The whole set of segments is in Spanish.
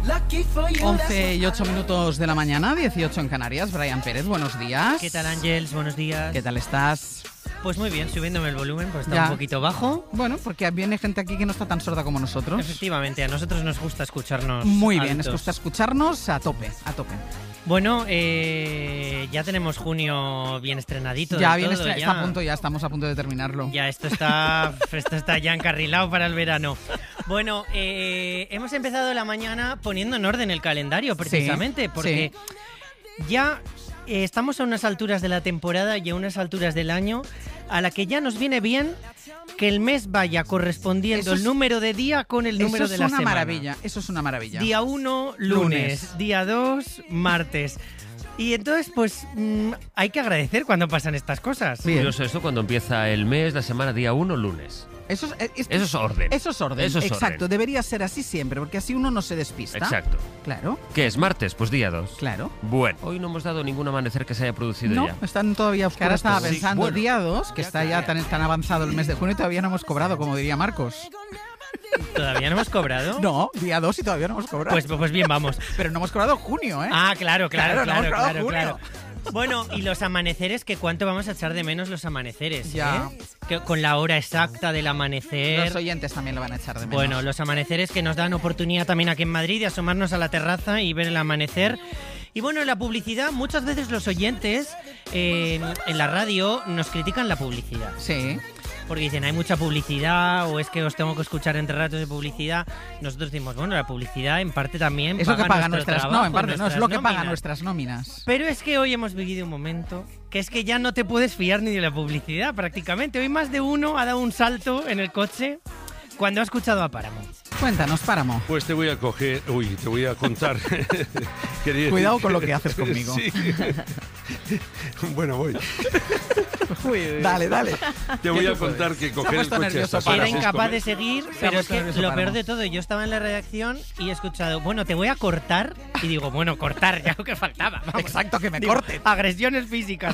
11:08 de la mañana, 18 en Canarias. Brian Pérez, buenos días. ¿Qué tal, Ángels? Buenos días. ¿Qué tal estás? Pues muy bien, subiéndome el volumen, pues está un poquito bajo. Bueno, porque viene gente aquí que no está tan sorda como nosotros. Efectivamente, a nosotros nos gusta escucharnos muy bien, altos. nos gusta escucharnos a tope, a tope. Bueno, ya tenemos junio bien estrenadito. Ya bien está a punto, ya estamos a punto de terminarlo. Ya esto está ya encarrilado para el verano. Bueno, hemos empezado la mañana poniendo en orden el calendario, precisamente, porque ya estamos a unas alturas de la temporada y a unas alturas del año a la que ya nos viene bien que el mes vaya correspondiendo el número de día con el número de la semana. Eso es una maravilla. Día 1, lunes. Día 2, martes. Y entonces, pues, hay que agradecer cuando pasan estas cosas. Sí, curioso esto cuando empieza el mes, la semana, día 1, lunes. Eso es orden. Eso es orden, exacto. Debería ser así siempre, porque así uno no se despista. Exacto. Claro. ¿Qué es martes? Pues día 2. Claro. Bueno, hoy no hemos dado ningún amanecer que se haya producido ya. No, están todavía oscuros. Ahora estaba pensando, día 2, que está ya tan avanzado el mes de junio y todavía no hemos cobrado, como diría Marcos. ¿Todavía no hemos cobrado? No, día 2 y todavía no hemos cobrado. Pues bien, vamos. Pero no hemos cobrado junio, ¿eh? Ah, claro. Junio. Bueno, y los amaneceres, que cuánto vamos a echar de menos los amaneceres, ya. Que con la hora exacta del amanecer. Los oyentes también lo van a echar de menos. Bueno, los amaneceres que nos dan oportunidad también aquí en Madrid de asomarnos a la terraza y ver el amanecer. Y bueno, la publicidad, muchas veces los oyentes en la radio nos critican la publicidad. Sí. Porque dicen, hay mucha publicidad o es que os tengo que escuchar entre ratos de publicidad. Nosotros decimos, bueno, la publicidad en parte también es lo que paga nuestras trabajo, no, en parte no, es lo que paga nuestras nóminas. Pero es que hoy hemos vivido un momento que es que ya no te puedes fiar ni de la publicidad prácticamente. Hoy más de uno ha dado un salto en el coche cuando ha escuchado a Páramo. Cuéntanos, Páramo. Pues te voy a contar. Cuidado con lo que haces conmigo. Sí. Bueno, voy. Dale. Te voy a contar que coger el coche hasta para Era incapaz de seguir, pero es que lo peor de todo, yo estaba en la redacción y he escuchado, bueno, te voy a cortar, y digo, bueno, cortar, ya lo que faltaba. Vamos. Exacto, que me corten. Agresiones físicas.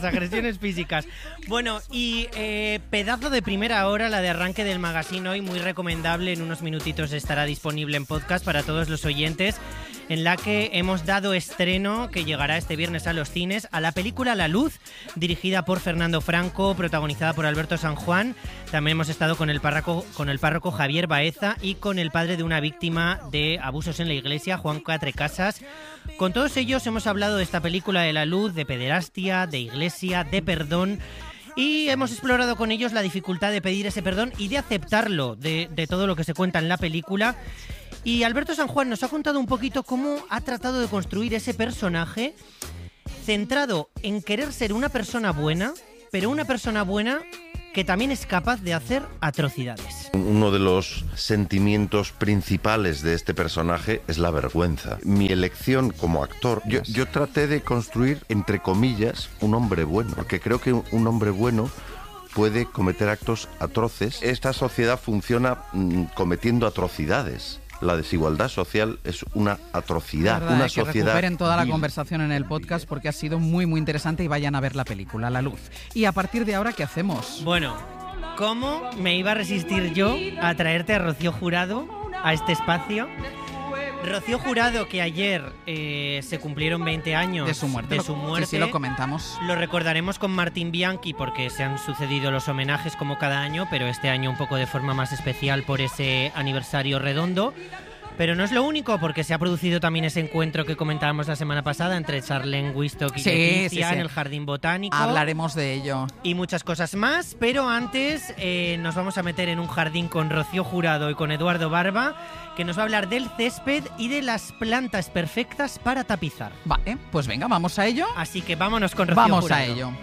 Bueno, y pedazo de primera hora, la de arranque del magazine hoy, muy recomendable, en unos minutitos estará disponible en podcast para todos los oyentes, en la que hemos dado estreno, que llegará este viernes a los cines, a la película La Luz, dirigida por Fernando Franco, protagonizada por Alberto San Juan. También hemos estado con el párroco Javier Baeza y con el padre de una víctima de abusos en la iglesia, Juan Catrecasas. Con todos ellos hemos hablado de esta película de La Luz, de pederastia, de iglesia, de perdón. Y hemos explorado con ellos la dificultad de pedir ese perdón y de aceptarlo, de todo lo que se cuenta en la película. Y Alberto San Juan nos ha contado un poquito cómo ha tratado de construir ese personaje centrado en querer ser una persona buena, pero una persona buena que también es capaz de hacer atrocidades. Uno de los sentimientos principales de este personaje es la vergüenza. Mi elección como actor, yo traté de construir, entre comillas, un hombre bueno, porque creo que un hombre bueno puede cometer actos atroces. Esta sociedad funciona cometiendo atrocidades. La desigualdad social es una atrocidad. Verdad, una que sociedad recuperen toda la conversación en el podcast porque ha sido muy muy interesante y vayan a ver la película La Luz. Y a partir de ahora, ¿qué hacemos? Bueno, ¿cómo me iba a resistir yo a traerte a Rocío Jurado a este espacio? Rocío Jurado, que ayer se cumplieron 20 años de su muerte. Sí, lo comentamos. Lo recordaremos con Martín Bianchi porque se han sucedido los homenajes como cada año, pero este año un poco de forma más especial por ese aniversario redondo. Pero no es lo único, porque se ha producido también ese encuentro que comentábamos la semana pasada entre Charlene Wistock y Leticia en el Jardín Botánico. Hablaremos de ello. Y muchas cosas más, pero antes nos vamos a meter en un jardín con Rocío Jurado y con Eduardo Barba, que nos va a hablar del césped y de las plantas perfectas para tapizar. Vale, pues venga, vamos a ello. Así que vámonos con Rocío Jurado. Vamos a ello.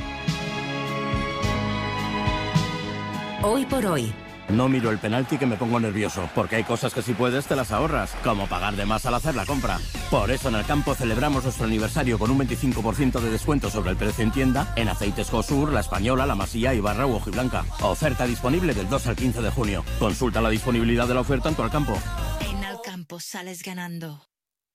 Hoy por hoy. No miro el penalti que me pongo nervioso, porque hay cosas que si puedes te las ahorras, como pagar de más al hacer la compra. Por eso en Alcampo celebramos nuestro aniversario con un 25% de descuento sobre el precio en tienda en aceites Josur, La Española, La Masía, Ibarra u Hojiblanca. Oferta disponible del 2 al 15 de junio. Consulta la disponibilidad de la oferta en tu Alcampo. En Alcampo sales ganando.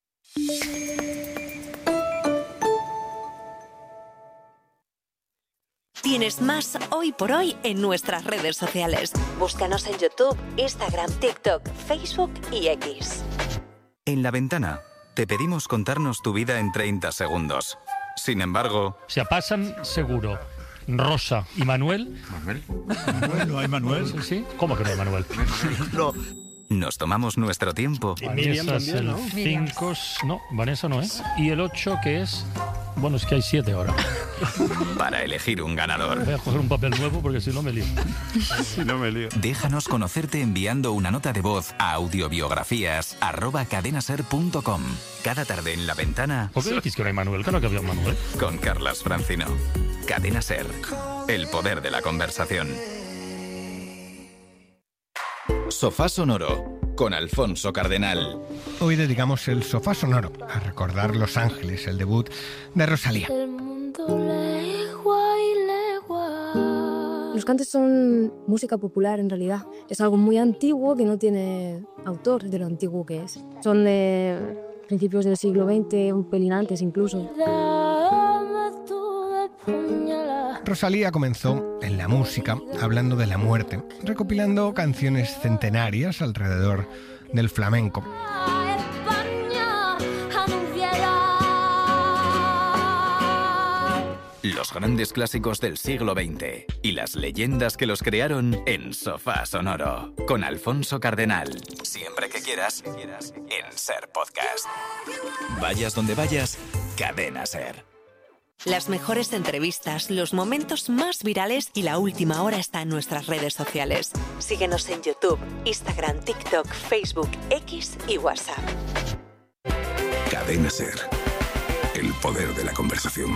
Tienes más Hoy por Hoy en nuestras redes sociales. Búscanos en YouTube, Instagram, TikTok, Facebook y X. En La Ventana te pedimos contarnos tu vida en 30 segundos. Sin embargo... Se pasan seguro Rosa y Manuel. ¿Manuel? ¿No hay Manuel? Sí. ¿Cómo que no hay Manuel? No. Nos tomamos nuestro tiempo. Vanessa es el 5, no, Vanessa no es. Y el 8 que es... Bueno, es que hay 7 ahora. Para elegir un ganador. Voy a coger un papel nuevo porque si no me lío. Déjanos conocerte enviando una nota de voz a audiobiografías@cadenaser.com. Cada tarde en La Ventana. ¿Por qué decís que no hay Manuel? Claro que había Manuel. Con Carlas Francino. Cadena Ser. El poder de la conversación. Sofá Sonoro con Alfonso Cardenal. Hoy dedicamos el Sofá Sonoro a recordar Los Ángeles, el debut de Rosalía. Los cantes son música popular en realidad. Es algo muy antiguo que no tiene autor de lo antiguo que es. Son de principios del siglo XX, un pelín antes incluso. Rosalía comenzó en la música hablando de la muerte, recopilando canciones centenarias alrededor del flamenco. Los grandes clásicos del siglo XX y las leyendas que los crearon en Sofá Sonoro con Alfonso Cardenal. Siempre que quieras, en Ser Podcast. Vayas donde vayas, Cadena Ser. Las mejores entrevistas, los momentos más virales y la última hora está en nuestras redes sociales. Síguenos en YouTube, Instagram, TikTok, Facebook, X y WhatsApp. Cadena Ser. El poder de la conversación.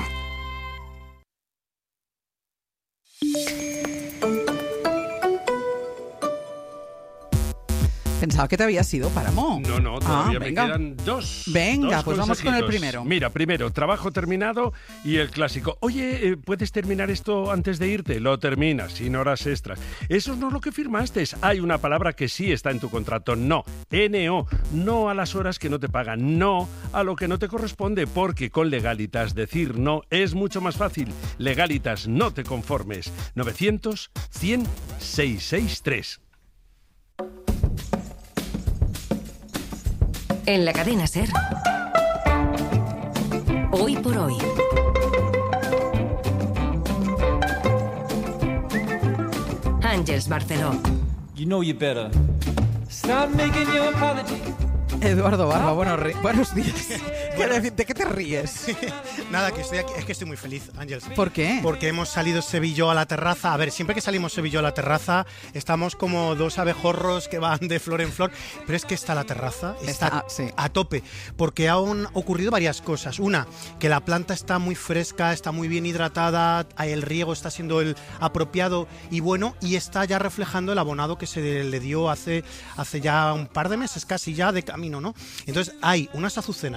Pensaba que te habías ido, Páramo. No, todavía me quedan dos. Venga, pues vamos con el consejitos. primero. Mira, primero, trabajo terminado y el clásico. Oye, ¿puedes terminar esto antes de irte? Lo terminas, sin horas extras. Eso no es lo que firmaste. Hay una palabra que sí está en tu contrato. No. N-O. No a las horas que no te pagan. No a lo que no te corresponde. Porque con Legalitas decir no es mucho más fácil. Legalitas, no te conformes. 900-100-663. En la Cadena Ser. Hoy por hoy. Àngels Barceló. You know you better stop making your apology. Eduardo Barba, buenos días. ¿De qué te ríes? Nada, que estoy aquí, es que estoy muy feliz, Ángels. ¿Por qué? Porque hemos salido Sevilló a la terraza. A ver, siempre que salimos Sevilló a la terraza, estamos como dos abejorros que van de flor en flor, pero es que la terraza está a tope, porque han ocurrido varias cosas. Una, que la planta está muy fresca, está muy bien hidratada, el riego está siendo el apropiado y bueno, y está ya reflejando el abonado que se le dio hace ya un par de meses, casi ya de camino, ¿no? Entonces hay unas azucenas